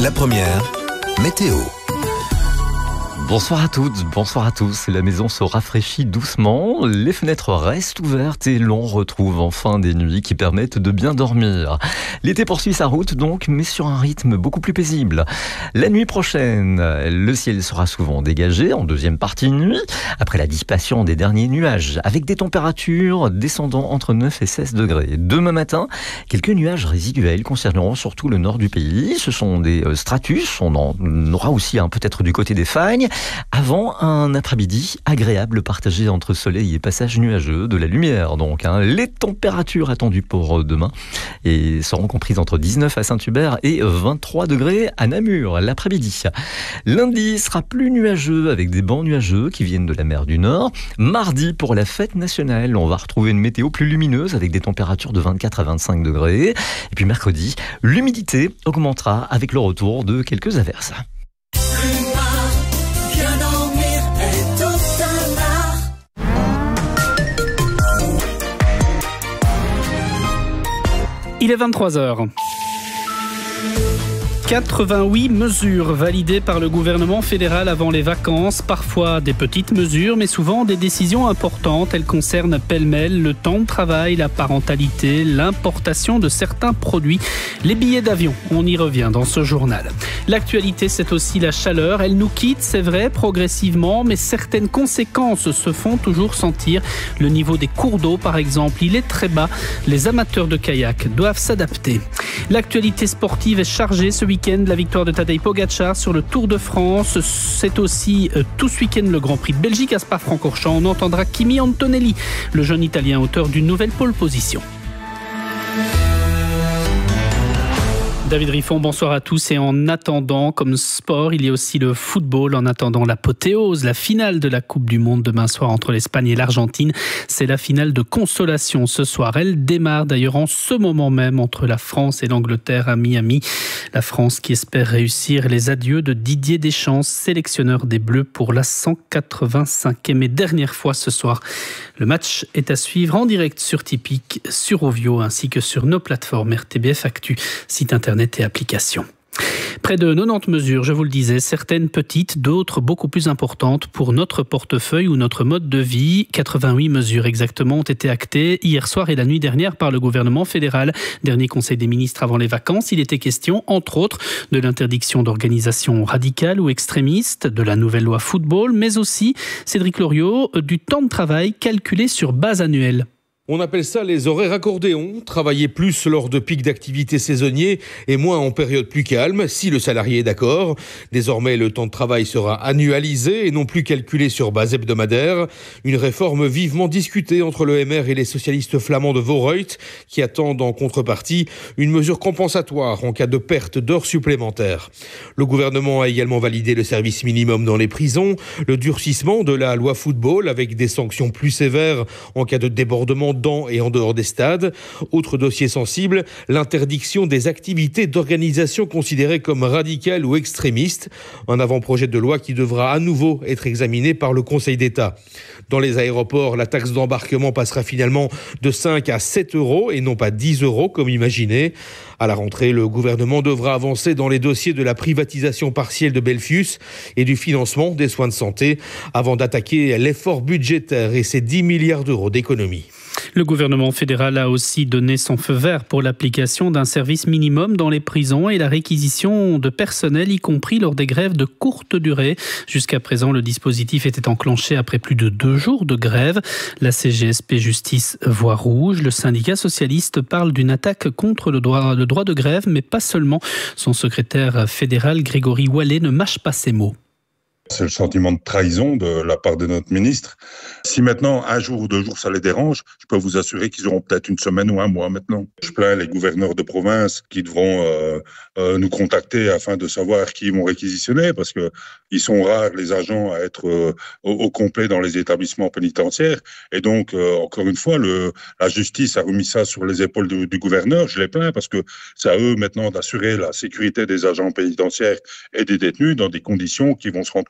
La première, météo. Bonsoir à toutes, bonsoir à tous. La maison se rafraîchit doucement, les fenêtres restent ouvertes et l'on retrouve enfin des nuits qui permettent de bien dormir. L'été poursuit sa route donc, mais sur un rythme beaucoup plus paisible. La nuit prochaine, le ciel sera souvent dégagé en deuxième partie de nuit, après la dissipation des derniers nuages, avec des températures descendant entre 9 et 16 degrés. Demain matin, quelques nuages résiduels concerneront surtout le nord du pays. Ce sont des stratus, on en aura aussi peut-être du côté des Fagnes, avant un après-midi agréable partagé entre soleil et passage nuageux, de la lumière donc. Les températures attendues pour demain et seront comprises entre 19 à Saint-Hubert et 23 degrés à Namur l'après-midi. Lundi sera plus nuageux avec des bancs nuageux qui viennent de la mer du Nord. Mardi, pour la fête nationale, on va retrouver une météo plus lumineuse avec des températures de 24 à 25 degrés. Et puis mercredi, l'humidité augmentera avec le retour de quelques averses. Il est 23h. 88 mesures validées par le gouvernement fédéral avant les vacances, parfois des petites mesures, mais souvent des décisions importantes. Elles concernent pêle-mêle le temps de travail, la parentalité, l'importation de certains produits, les billets d'avion. On y revient dans ce journal. L'actualité, c'est aussi la chaleur. Elle nous quitte, c'est vrai, progressivement, mais certaines conséquences se font toujours sentir. Le niveau des cours d'eau, par exemple, il est très bas. Les amateurs de kayak doivent s'adapter. L'actualité sportive est chargée ce week-end. La victoire de Tadej Pogačar sur le Tour de France. C'est aussi tout ce week-end le Grand Prix de Belgique à Spa-Francorchamps. On entendra Kimi Antonelli, le jeune Italien auteur d'une nouvelle pole position. David Riffon, bonsoir à tous. Et en attendant, comme sport, il y a aussi le football. En attendant l'apothéose, la finale de la Coupe du Monde demain soir entre l'Espagne et l'Argentine. C'est la finale de consolation ce soir. Elle démarre d'ailleurs en ce moment même entre la France et l'Angleterre à Miami. La France qui espère réussir les adieux de Didier Deschamps, sélectionneur des Bleus pour la 185e et dernière fois ce soir. Le match est à suivre en direct sur Tipeee, sur Ovio ainsi que sur nos plateformes RTBF Actu, site internet et applications. Près de 90 mesures, je vous le disais, certaines petites, d'autres beaucoup plus importantes pour notre portefeuille ou notre mode de vie. 88 mesures exactement ont été actées hier soir et la nuit dernière par le gouvernement fédéral. Dernier conseil des ministres avant les vacances, il était question, entre autres, de l'interdiction d'organisations radicales ou extrémistes, de la nouvelle loi football, mais aussi, Cédric Loriot, du temps de travail calculé sur base annuelle. On appelle ça les horaires accordéons, travailler plus lors de pics d'activité saisonniers et moins en période plus calme, si le salarié est d'accord. Désormais, le temps de travail sera annualisé et non plus calculé sur base hebdomadaire. Une réforme vivement discutée entre le MR et les socialistes flamands de Voorhout, qui attendent en contrepartie une mesure compensatoire en cas de perte d'heures supplémentaires. Le gouvernement a également validé le service minimum dans les prisons, le durcissement de la loi football avec des sanctions plus sévères en cas de débordement dans et en dehors des stades. Autre dossier sensible, l'interdiction des activités d'organisation considérées comme radicales ou extrémistes. Un avant-projet de loi qui devra à nouveau être examiné par le Conseil d'État. Dans les aéroports, la taxe d'embarquement passera finalement de 5 à 7 euros et non pas 10 euros comme imaginé. À la rentrée, le gouvernement devra avancer dans les dossiers de la privatisation partielle de Belfius et du financement des soins de santé avant d'attaquer l'effort budgétaire et ses 10 milliards d'euros d'économies. Le gouvernement fédéral a aussi donné son feu vert pour l'application d'un service minimum dans les prisons et la réquisition de personnel, y compris lors des grèves de courte durée. Jusqu'à présent, le dispositif était enclenché après plus de 2 jours de grève. La CGSP Justice voit rouge. Le syndicat socialiste parle d'une attaque contre le droit de grève, mais pas seulement. Son secrétaire fédéral, Grégory Wallet, ne mâche pas ses mots. C'est le sentiment de trahison de la part de notre ministre. Si maintenant, 1 jour ou 2 jours, ça les dérange, je peux vous assurer qu'ils auront peut-être 1 semaine ou 1 mois maintenant. Je plains les gouverneurs de province qui devront nous contacter afin de savoir qui ils vont réquisitionner, parce que ils sont rares, les agents, à être au complet dans les établissements pénitentiaires. Et donc, encore une fois, la justice a remis ça sur les épaules du gouverneur. Je les plains parce que c'est à eux maintenant d'assurer la sécurité des agents pénitentiaires et des détenus dans des conditions qui vont se rendre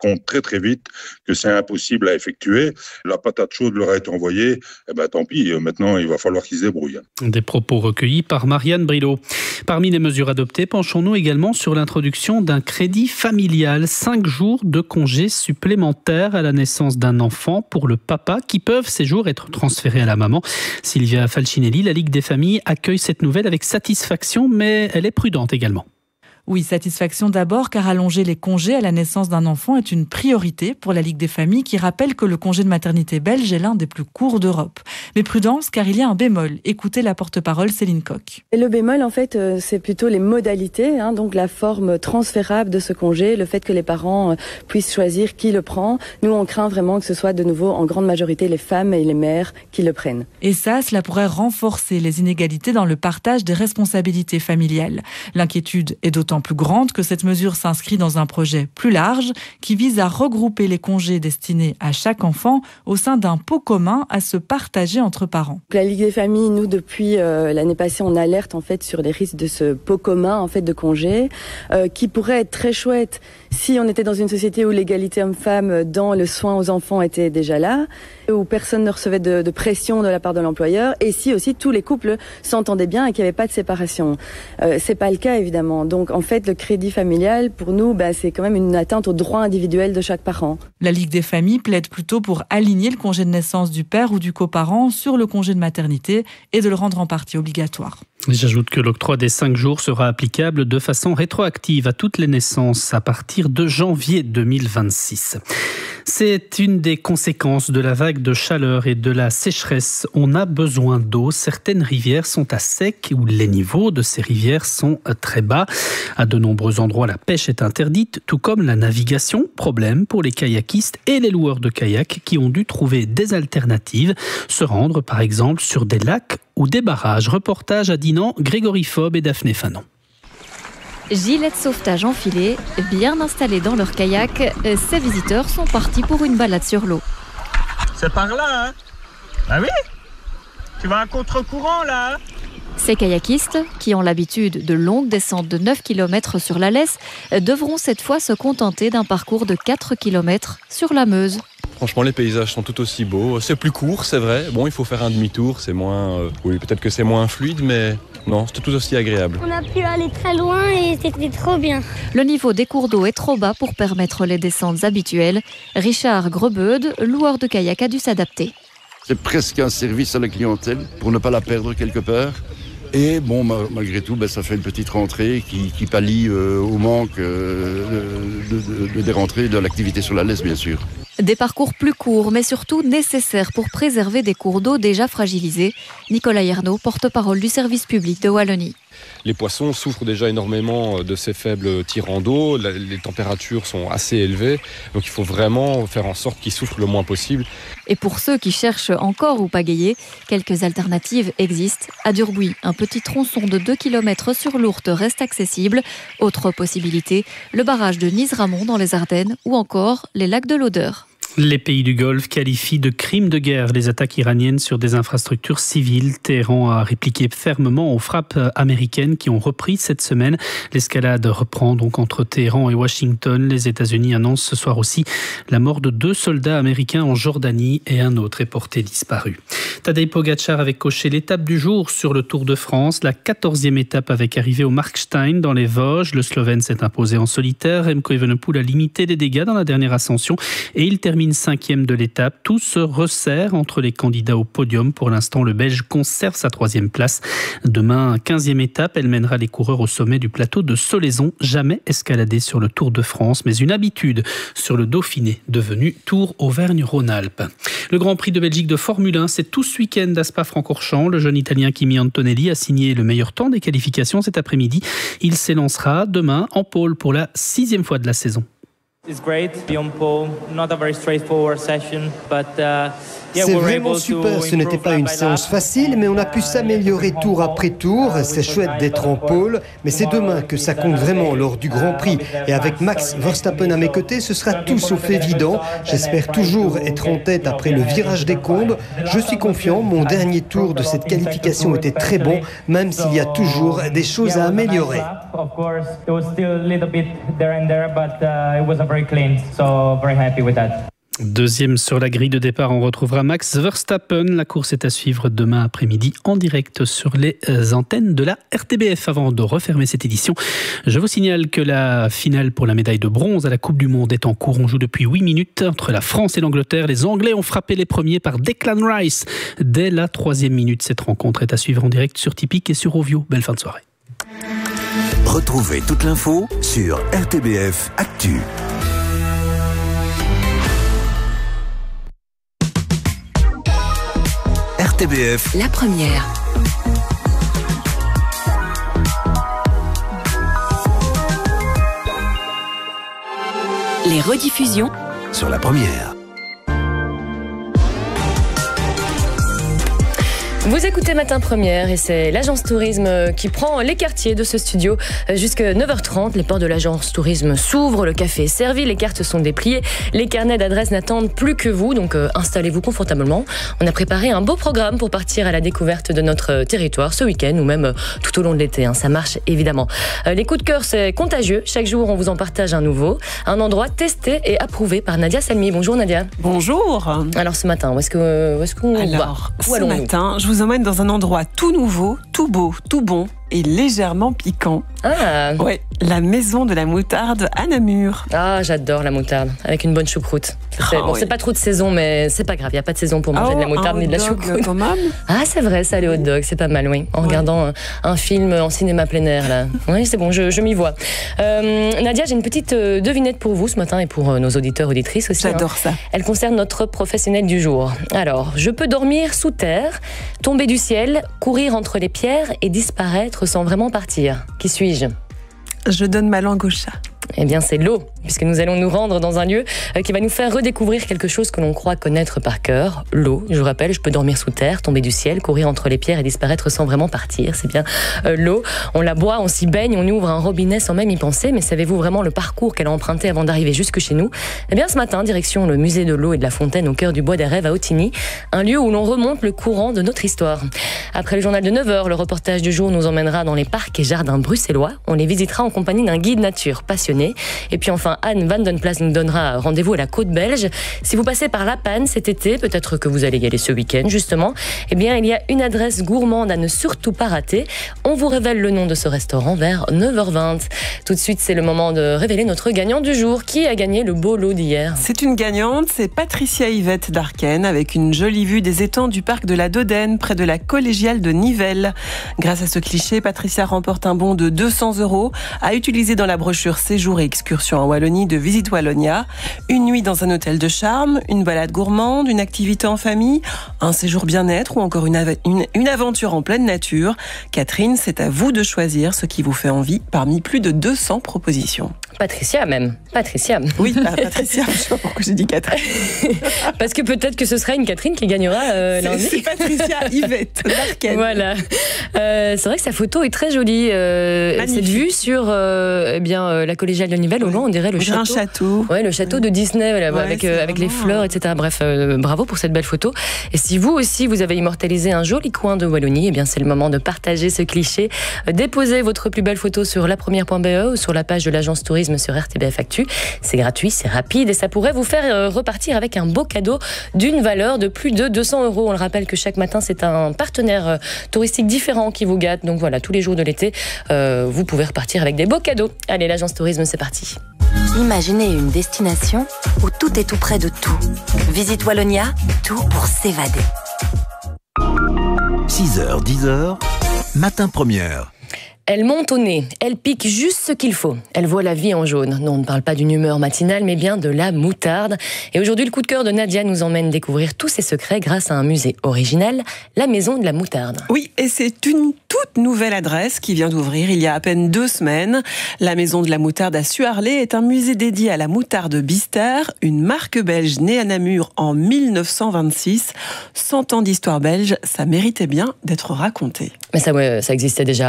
compte très très vite que c'est impossible à effectuer. La patate chaude leur a été envoyée, tant pis, maintenant il va falloir qu'ils se débrouillent. Des propos recueillis par Marianne Brilot. Parmi les mesures adoptées, penchons-nous également sur l'introduction d'un crédit familial. 5 jours de congés supplémentaires à la naissance d'un enfant pour le papa qui peuvent ces jours être transférés à la maman. Sylvia Falcinelli, la Ligue des familles, accueille cette nouvelle avec satisfaction, mais elle est prudente également. Oui, satisfaction d'abord, car allonger les congés à la naissance d'un enfant est une priorité pour la Ligue des familles qui rappelle que le congé de maternité belge est l'un des plus courts d'Europe. Mais prudence, car il y a un bémol. Écoutez la porte-parole Céline Coq. Et le bémol, en fait, c'est plutôt les modalités, donc la forme transférable de ce congé, le fait que les parents puissent choisir qui le prend. Nous, on craint vraiment que ce soit de nouveau en grande majorité les femmes et les mères qui le prennent. Et ça, cela pourrait renforcer les inégalités dans le partage des responsabilités familiales. L'inquiétude est d'autant plus grande que cette mesure s'inscrit dans un projet plus large qui vise à regrouper les congés destinés à chaque enfant au sein d'un pot commun à se partager entre parents. La Ligue des familles, nous, depuis l'année passée, on alerte en fait sur les risques de ce pot commun en fait de congés qui pourrait être très chouette si on était dans une société où l'égalité homme-femme dans le soin aux enfants était déjà là, où personne ne recevait de pression de la part de l'employeur, et si aussi tous les couples s'entendaient bien et qu'il n'y avait pas de séparation. C'est pas le cas évidemment. Donc en fait, le crédit familial pour nous, c'est quand même une atteinte aux droits individuels de chaque parent. La Ligue des familles plaide plutôt pour aligner le congé de naissance du père ou du coparent sur le congé de maternité et de le rendre en partie obligatoire. J'ajoute que l'octroi des 5 jours sera applicable de façon rétroactive à toutes les naissances à partir de janvier 2026. C'est une des conséquences de la vague de chaleur et de la sécheresse. On a besoin d'eau. Certaines rivières sont à sec ou les niveaux de ces rivières sont très bas. À de nombreux endroits, la pêche est interdite, tout comme la navigation. Problème pour les kayakistes et les loueurs de kayak qui ont dû trouver des alternatives. Se rendre par exemple sur des lacs ou des barrages. Reportage à Dinan, Grégory Fob et Daphné Fanon. Gilet de sauvetage enfilé, bien installés dans leur kayak, ces visiteurs sont partis pour une balade sur l'eau. C'est par là, hein? Ah oui? Tu vas à contre-courant, là? Ces kayakistes, qui ont l'habitude de longues descentes de 9 km sur la Lesse, devront cette fois se contenter d'un parcours de 4 km sur la Meuse. Franchement, les paysages sont tout aussi beaux. C'est plus court, c'est vrai. Bon, il faut faire un demi-tour, c'est moins... oui, peut-être que c'est moins fluide, mais non, c'est tout aussi agréable. On a pu aller très loin et c'était trop bien. Le niveau des cours d'eau est trop bas pour permettre les descentes habituelles. Richard Grebeude, loueur de kayak, a dû s'adapter. C'est presque un service à la clientèle pour ne pas la perdre quelque part. Et bon, malgré tout, ça fait une petite rentrée qui pallie au manque des rentrées de l'activité sur la Lesse, bien sûr. Des parcours plus courts, mais surtout nécessaires pour préserver des cours d'eau déjà fragilisés. Nicolas Yernaud, porte-parole du service public de Wallonie. Les poissons souffrent déjà énormément de ces faibles tirants d'eau. Les températures sont assez élevées, donc il faut vraiment faire en sorte qu'ils souffrent le moins possible. Et pour ceux qui cherchent encore où pagayer, quelques alternatives existent. À Durbuy, un petit tronçon de 2 km sur l'Ourthe reste accessible. Autre possibilité, le barrage de Nice-Ramon dans les Ardennes ou encore les lacs de l'Odeur. Les pays du Golfe qualifient de crimes de guerre les attaques iraniennes sur des infrastructures civiles. Téhéran a répliqué fermement aux frappes américaines qui ont repris cette semaine. L'escalade reprend donc entre Téhéran et Washington. Les États-Unis annoncent ce soir aussi la mort de 2 soldats américains en Jordanie et un autre est porté disparu. Tadej Pogačar avait coché l'étape du jour sur le Tour de France. La 14e étape avec arrivée au Markstein dans les Vosges. Le Slovène s'est imposé en solitaire. Remco Evenepoel a limité les dégâts dans la dernière ascension et il termine 5e de l'étape. Tout se resserre entre les candidats au podium. Pour l'instant, le Belge conserve sa 3e place. Demain, 15e étape, elle mènera les coureurs au sommet du plateau de Solaizon. Jamais escaladé sur le Tour de France, mais une habitude sur le Dauphiné, devenu Tour Auvergne-Rhône-Alpes. Le Grand Prix de Belgique de Formule 1, c'est tout ce week-end à Spa-Francorchamps. Le jeune Italien Kimi Antonelli a signé le meilleur temps des qualifications cet après-midi. Il s'élancera demain en pole pour la 6e fois de la saison. C'est vraiment super, ce n'était pas une séance facile, mais on a pu s'améliorer tour après tour. C'est chouette d'être en pole, mais c'est demain que ça compte vraiment lors du Grand Prix. Et avec Max Verstappen à mes côtés, ce sera tout sauf évident. J'espère toujours être en tête après le virage des Combes. Je suis confiant, mon dernier tour de cette qualification était très bon, même s'il y a toujours des choses à améliorer. of course, it was still a little bit there and there, but it wasn't very clean, so very happy with that. Deuxième sur la grille de départ, on retrouvera Max Verstappen. La course est à suivre demain après-midi en direct sur les antennes de la RTBF. Avant de refermer cette édition, je vous signale que la finale pour la médaille de bronze à la Coupe du Monde est en cours. On joue depuis 8 minutes entre la France et l'Angleterre. Les Anglais ont frappé les premiers par Declan Rice dès la 3e minute. Cette rencontre est à suivre en direct sur Tipeee et sur Ovio. Belle fin de soirée. Retrouvez toute l'info sur RTBF Actu. RTBF, la première. Les rediffusions sur la première. Vous écoutez Matin Première et c'est l'agence tourisme qui prend les quartiers de ce studio jusqu'à 9h30. Les portes de l'agence tourisme s'ouvrent, le café est servi, les cartes sont dépliées, les carnets d'adresses n'attendent plus que vous, donc installez-vous confortablement. On a préparé un beau programme pour partir à la découverte de notre territoire ce week-end ou même tout au long de l'été, ça marche évidemment. Les coups de cœur, c'est contagieux, chaque jour on vous en partage un nouveau, un endroit testé et approuvé par Nadia Salmi. Bonjour Nadia. Bonjour. Alors ce matin, où est-ce qu'on va ? Où allons-nous ? Ce matin, je vous emmène dans un endroit tout nouveau, tout beau, tout bon et légèrement piquant. Ah. Ouais, la maison de la moutarde à Namur. Ah, j'adore la moutarde, avec une bonne choucroute. C'est pas trop de saison, mais c'est pas grave, il n'y a pas de saison pour manger de la moutarde ni de la choucroute. Ah, c'est vrai, ça, les hot dogs, c'est pas mal, oui. En regardant un film en cinéma plein air, là. Oui, c'est bon, je m'y vois. Nadia, j'ai une petite devinette pour vous ce matin et pour nos auditeurs, auditrices aussi. J'adore ça. Elle concerne notre professionnel du jour. Alors, je peux dormir sous terre, tomber du ciel, courir entre les pierres et disparaître sans vraiment partir. Qui suis-je ? Je donne ma langue au chat. Eh bien, c'est l'eau, puisque nous allons nous rendre dans un lieu qui va nous faire redécouvrir quelque chose que l'on croit connaître par cœur. L'eau, je vous rappelle, je peux dormir sous terre, tomber du ciel, courir entre les pierres et disparaître sans vraiment partir. C'est bien l'eau. On la boit, on s'y baigne, on y ouvre un robinet sans même y penser. Mais savez-vous vraiment le parcours qu'elle a emprunté avant d'arriver jusque chez nous ? Eh bien, ce matin, direction le musée de l'eau et de la fontaine au cœur du bois des rêves à Ottignies, un lieu où l'on remonte le courant de notre histoire. Après le journal de 9h, le reportage du jour nous emmènera dans les parcs et jardins bruxellois. On les visitera en compagnie d'un guide nature passionné. Et puis enfin, Anne Van Den Plas nous donnera rendez-vous à la côte belge. Si vous passez par La Panne cet été, peut-être que vous allez y aller ce week-end justement, eh bien il y a une adresse gourmande à ne surtout pas rater. On vous révèle le nom de ce restaurant vers 9h20. Tout de suite, c'est le moment de révéler notre gagnant du jour. Qui a gagné le beau lot d'hier ? C'est une gagnante, c'est Patricia Yvette d'Arken, avec une jolie vue des étangs du parc de la Dodène, près de la collégiale de Nivelles. Grâce à ce cliché, Patricia remporte un bon de 200 € à utiliser dans la brochure Séjour et excursion en Wallonie de Visite Wallonia, une nuit dans un hôtel de charme, une balade gourmande, une activité en famille, un séjour bien-être ou encore une aventure en pleine nature. Catherine, c'est à vous de choisir ce qui vous fait envie parmi plus de 200 propositions. Patricia même. Patricia. Oui, Patricia, je sais pas pourquoi j'ai dit Catherine. Parce que peut-être que ce sera une Catherine qui gagnera lundi. C'est Patricia Yvette d'Arken. Voilà. C'est vrai que sa photo est très jolie. Cette vue sur la collégiale de Nivelles, au loin, on dirait le château. Un château. Ouais, le château de Disney, avec les fleurs, etc. Bref, bravo pour cette belle photo. Et si vous aussi, vous avez immortalisé un joli coin de Wallonie, eh bien, c'est le moment de partager ce cliché. Déposez votre plus belle photo sur lapremière.be ou sur la page de l'agence tourisme sur RTBF Actu. C'est gratuit, c'est rapide et ça pourrait vous faire repartir avec un beau cadeau d'une valeur de plus de 200 €. On le rappelle que chaque matin, c'est un partenaire touristique différent qui vous gâte. Donc voilà, tous les jours de l'été, vous pouvez repartir avec des beaux cadeaux. Allez, l'agence tourisme, c'est parti. Imaginez une destination où tout est tout près de tout. Visite Wallonia, tout pour s'évader. 6h, 10h, Matin Première. Elle monte au nez, elle pique juste ce qu'il faut. Elle voit la vie en jaune. Non, on ne parle pas d'une humeur matinale, mais bien de la moutarde. Et aujourd'hui, le coup de cœur de Nadia nous emmène découvrir tous ses secrets grâce à un musée original, la Maison de la Moutarde. Oui, et c'est une toute nouvelle adresse qui vient d'ouvrir il y a à peine 2 semaines. La Maison de la Moutarde à Suarlé est un musée dédié à la moutarde Bister, une marque belge née à Namur en 1926. 100 ans d'histoire belge, ça méritait bien d'être raconté. Mais ça existait déjà avant, la moutarde, non ?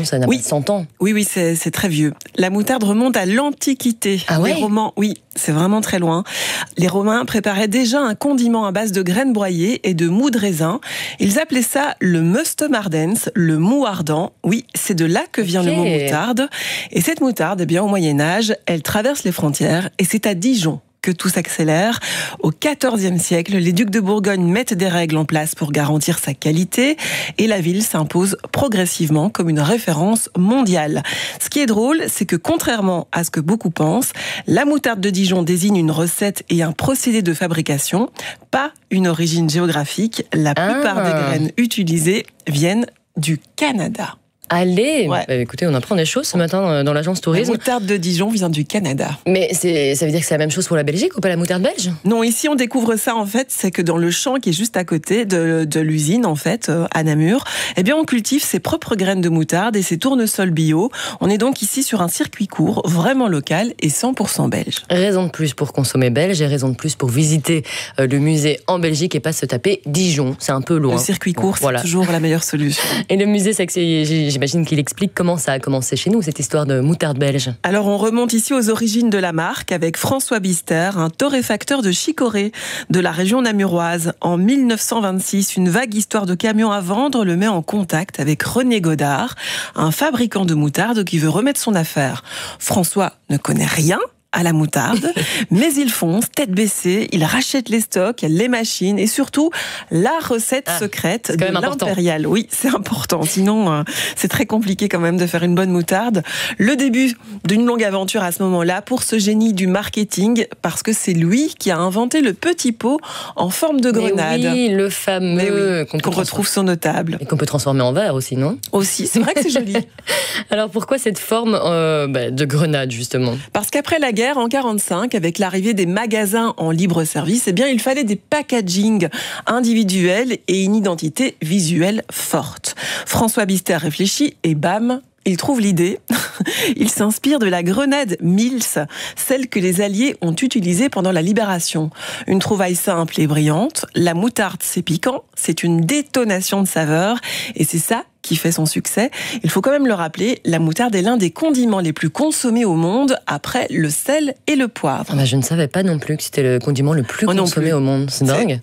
ça n'a pas 100 ans. Oui, c'est très vieux. La moutarde remonte à l'Antiquité. Ah ouais ? Les Romains, oui, c'est vraiment très loin. Les Romains préparaient déjà un condiment à base de graines broyées et de mou de raisin. Ils appelaient ça le mustemardens, le mou ardent. Oui, c'est de là que vient le mot moutarde. Et cette moutarde, eh bien, au Moyen-Âge, elle traverse les frontières et c'est à Dijon que tout s'accélère. Au XIVe siècle, les ducs de Bourgogne mettent des règles en place pour garantir sa qualité et la ville s'impose progressivement comme une référence mondiale. Ce qui est drôle, c'est que contrairement à ce que beaucoup pensent, la moutarde de Dijon désigne une recette et un procédé de fabrication, pas une origine géographique. La plupart des graines utilisées viennent du Canada. Allez, écoutez, on apprend des choses ce matin dans l'agence tourisme. La moutarde de Dijon vient du Canada. Mais ça veut dire que c'est la même chose pour la Belgique ou pas la moutarde belge ? Non, ici on découvre ça en fait, c'est que dans le champ qui est juste à côté de l'usine en fait, à Namur, eh bien on cultive ses propres graines de moutarde et ses tournesols bio. On est donc ici sur un circuit court, vraiment local et 100% belge. Raison de plus pour consommer belge et raison de plus pour visiter le musée en Belgique et pas se taper Dijon, c'est un peu loin. Le circuit court, c'est toujours la meilleure solution. Et le musée, c'est que j'imagine qu'il explique comment ça a commencé chez nous, cette histoire de moutarde belge. Alors on remonte ici aux origines de la marque avec François Bister, un torréfacteur de chicorée de la région namuroise. En 1926, une vague histoire de camion à vendre le met en contact avec René Godard, un fabricant de moutarde qui veut remettre son affaire. François ne connaît rien à la moutarde, mais il fonce, tête baissée, il rachète les stocks, les machines et surtout la recette secrète de l'Impérial. Oui, c'est important, sinon c'est très compliqué quand même de faire une bonne moutarde. Le début d'une longue aventure à ce moment-là pour ce génie du marketing, parce que c'est lui qui a inventé le petit pot en forme de grenade. Mais oui, le fameux qu'on retrouve sur nos tables. Et qu'on peut transformer en verre aussi, non ? Aussi, c'est vrai que c'est joli. Alors pourquoi cette forme de grenade justement ? Parce qu'après la guerre, en 1945, avec l'arrivée des magasins en libre service, eh bien, il fallait des packaging individuels et une identité visuelle forte. François Bister réfléchit et bam, il trouve l'idée. Il s'inspire de la grenade Mills, celle que les Alliés ont utilisée pendant la Libération. Une trouvaille simple et brillante. La moutarde, c'est piquant, c'est une détonation de saveurs, et c'est ça qui fait son succès. Il faut quand même le rappeler, la moutarde est l'un des condiments les plus consommés au monde, après le sel et le poivre. Je ne savais pas non plus que c'était le condiment le plus consommé au monde. C'est dingue.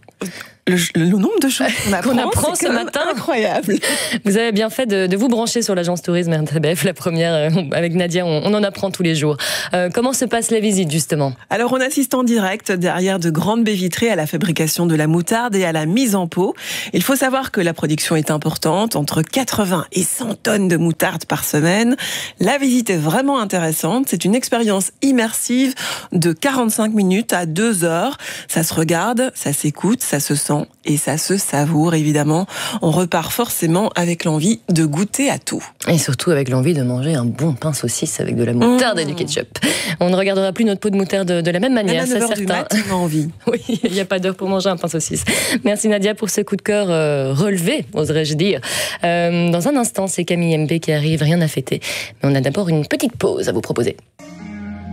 Le nombre de choses qu'on apprend ce matin, incroyable. Vous avez bien fait de vous brancher sur l'agence tourisme RTBF, la première avec Nadia, on en apprend tous les jours. Comment se passe la visite justement ? Alors on assiste en direct derrière de grandes baies vitrées à la fabrication de la moutarde et à la mise en pot. Il faut savoir que la production est importante, entre 80 et 100 tonnes de moutarde par semaine. La visite est vraiment intéressante, c'est une expérience immersive de 45 minutes à 2 heures. Ça se regarde, ça s'écoute, ça se sent et ça se savoure évidemment. On repart forcément avec l'envie de goûter à tout. Et surtout avec l'envie de manger un bon pain saucisse avec de la moutarde et du ketchup. On ne regardera plus notre pot de moutarde de la même manière, c'est certain. On a envie. Oui, il n'y a pas d'heure pour manger un pain saucisse. Merci Nadia pour ce coup de cœur relevé, oserais-je dire. Dans un instant, c'est Camille MB qui arrive, rien à fêter. Mais on a d'abord une petite pause à vous proposer.